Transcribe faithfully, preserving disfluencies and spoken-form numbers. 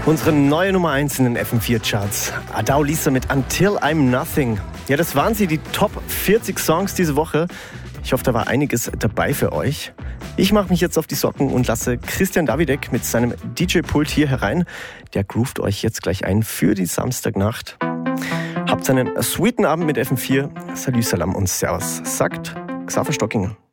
Unsere neue Nummer eins in den F M vier Charts. Adao Lisa mit Until I'm Nothing. Ja, das waren sie, die Top vierzig Songs diese Woche. Ich hoffe, da war einiges dabei für euch. Ich mache mich jetzt auf die Socken und lasse Christian Davidek mit seinem D J-Pult hier herein. Der groovt euch jetzt gleich ein für die Samstagnacht. Habt einen sweeten Abend mit F M vier. Salü, Salam und Servus, sagt Xaver Stockinger.